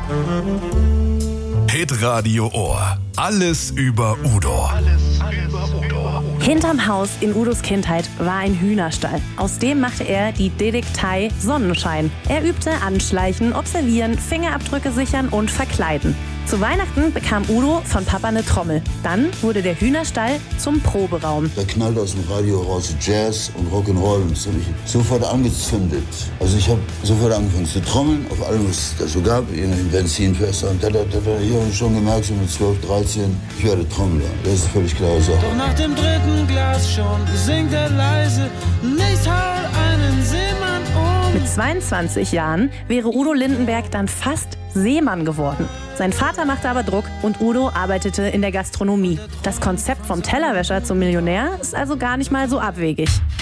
Hitradio Ohr. Alles über Udo. Hinterm Haus in Udos Kindheit war ein Hühnerstall. Aus dem machte er die Detektei Sonnenschein. Er übte Anschleichen, Observieren, Fingerabdrücke sichern und Verkleiden. Zu Weihnachten bekam Udo von Papa eine Trommel. Dann wurde der Hühnerstall zum Proberaum. Da knallt aus dem Radio raus Jazz und Rock'n'Roll und das habe ich sofort angezündet. Also ich habe sofort angefangen zu trommeln auf allem, was es da so gab, in Benzinfester und da. Ich habe schon gemerkt, so mit 12, 13, ich werde Trommler. Das ist völlig klar. Doch nach dem dritten Glas schon singt er leise, nichts haut einen Seemann um. Mit 22 Jahren wäre Udo Lindenberg dann fast Seemann geworden. Sein Vater machte aber Druck und Udo arbeitete in der Gastronomie. Das Konzept vom Tellerwäscher zum Millionär ist also gar nicht mal so abwegig.